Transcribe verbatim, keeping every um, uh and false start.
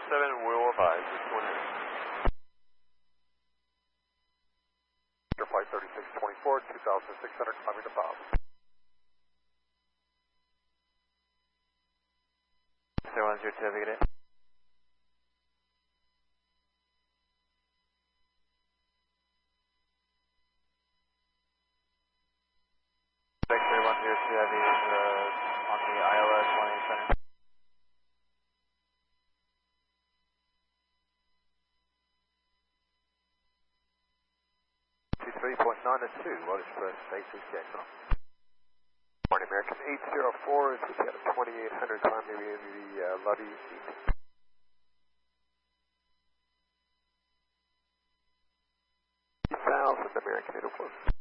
seven, Will five, six one eight. Flight thirty-six twenty-four, two thousand six hundred, climbing to Bob. zero one zero two, have a good day. Vector one zero two Heavy is uh, on the I L S one eight center. three point nine to two, Lotus Express, basic Jackson. Morning, American eight zero four, is we got a twenty-eight hundred climbing in the uh, Luddy seat. three thousand, American eight oh four.